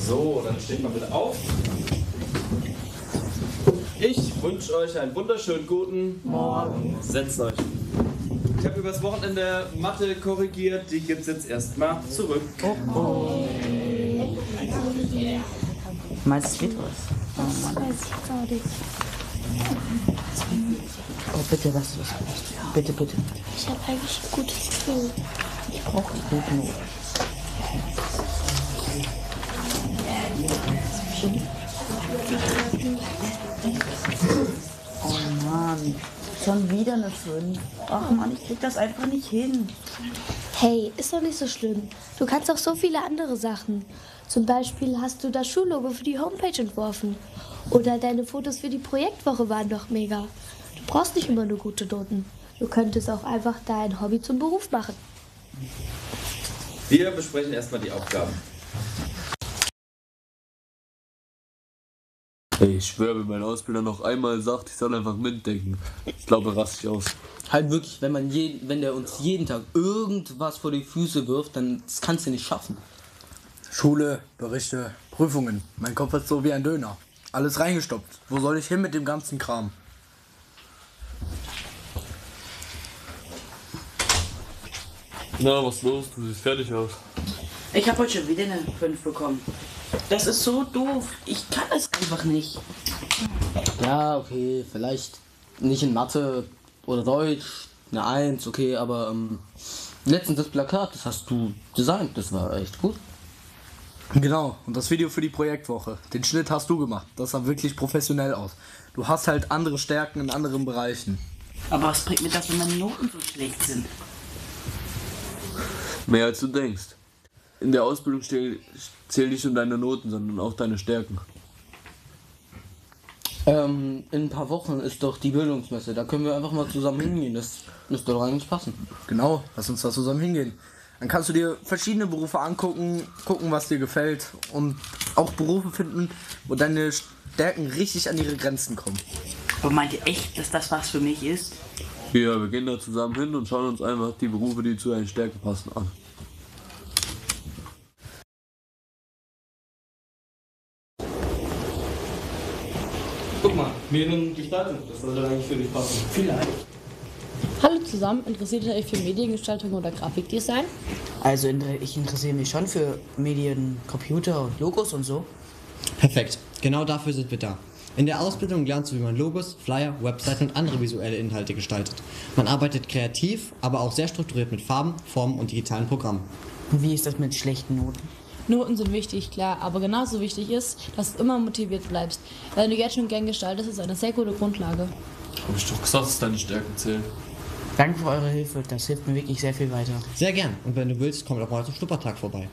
So, dann steht mal bitte auf. Ich wünsche euch einen wunderschönen guten Morgen. Setzt euch. Ich habe übers Wochenende Mathe korrigiert, die gibt es jetzt erstmal zurück. Meinst du, es geht was? Das weiß ich gar nicht. Oh, bitte, lass du das los. Bitte, bitte. Ich habe eigentlich ein gutes Gefühl. Ich brauche die guten Noten. Oh Mann, schon wieder eine 5. Ach Mann, ich krieg das einfach nicht hin. Hey, ist doch nicht so schlimm. Du kannst auch so viele andere Sachen. Zum Beispiel hast du das Schullogo für die Homepage entworfen. Oder deine Fotos für die Projektwoche waren doch mega. Du brauchst nicht immer nur gute Noten. Du könntest auch einfach dein Hobby zum Beruf machen. Wir besprechen erstmal die Aufgaben. Ey, ich schwöre, wenn mein Ausbilder noch einmal sagt, ich soll einfach mitdenken. Ich glaube, raste ich aus. Halt wirklich, wenn der uns jeden Tag irgendwas vor die Füße wirft, dann das kannst du nicht schaffen. Schule, Berichte, Prüfungen. Mein Kopf ist so wie ein Döner. Alles reingestopft. Wo soll ich hin mit dem ganzen Kram? Na, was ist los? Du siehst fertig aus. Ich habe heute schon wieder eine 5 bekommen. Das ist so doof. Ich kann das einfach nicht. Ja, okay, vielleicht nicht in Mathe oder Deutsch, eine 1, okay, aber letztens das Plakat, das hast du designt, das war echt gut. Genau, und das Video für die Projektwoche. Den Schnitt hast du gemacht. Das sah wirklich professionell aus. Du hast halt andere Stärken in anderen Bereichen. Aber was bringt mir das, wenn meine Noten so schlecht sind? Mehr als du denkst. In der Ausbildung zählen nicht nur deine Noten, sondern auch deine Stärken. In ein paar Wochen ist doch die Bildungsmesse. Da können wir einfach mal zusammen hingehen. Das müsste doch eigentlich passen. Genau, lass uns da zusammen hingehen. Dann kannst du dir verschiedene Berufe angucken, gucken, was dir gefällt und auch Berufe finden, wo deine Stärken richtig an ihre Grenzen kommen. Aber meint ihr echt, dass das was für mich ist? Ja, wir gehen da zusammen hin und schauen uns einfach die Berufe, die zu deinen Stärken passen, an. Guck mal, Mediengestaltung, das sollte eigentlich für dich passen. Vielleicht. Hallo zusammen, interessiert ihr euch für Mediengestaltung oder Grafikdesign? Also ich interessiere mich schon für Medien, Computer und Logos und so. Perfekt, genau dafür sind wir da. In der Ausbildung lernst du, wie man Logos, Flyer, Webseiten und andere visuelle Inhalte gestaltet. Man arbeitet kreativ, aber auch sehr strukturiert mit Farben, Formen und digitalen Programmen. Und wie ist das mit schlechten Noten? Noten sind wichtig, klar, aber genauso wichtig ist, dass du immer motiviert bleibst. Wenn du jetzt schon gern gestaltest, ist eine sehr gute Grundlage. Hab ich doch gesagt, dass deine Stärken zählen. Danke für eure Hilfe, das hilft mir wirklich sehr viel weiter. Sehr gern, und wenn du willst, komm doch mal zum Schnuppertag vorbei.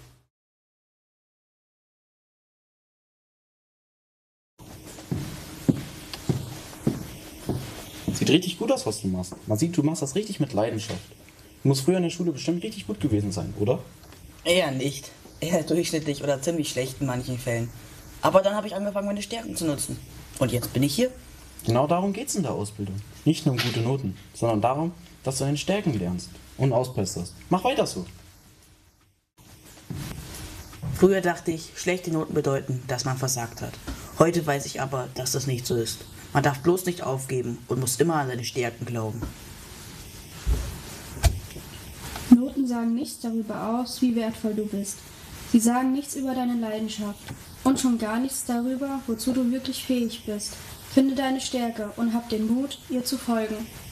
Sieht richtig gut aus, was du machst. Man sieht, du machst das richtig mit Leidenschaft. Du musst früher in der Schule bestimmt richtig gut gewesen sein, oder? Eher nicht. Eher durchschnittlich oder ziemlich schlecht in manchen Fällen. Aber dann habe ich angefangen, meine Stärken zu nutzen. Und jetzt bin ich hier. Genau darum geht's in der Ausbildung. Nicht nur um gute Noten, sondern darum, dass du deine Stärken lernst und ausbesserst. Mach weiter so. Früher dachte ich, schlechte Noten bedeuten, dass man versagt hat. Heute weiß ich aber, dass das nicht so ist. Man darf bloß nicht aufgeben und muss immer an seine Stärken glauben. Noten sagen nichts darüber aus, wie wertvoll du bist. Sie sagen nichts über deine Leidenschaft und schon gar nichts darüber, wozu du wirklich fähig bist. Finde deine Stärke und hab den Mut, ihr zu folgen.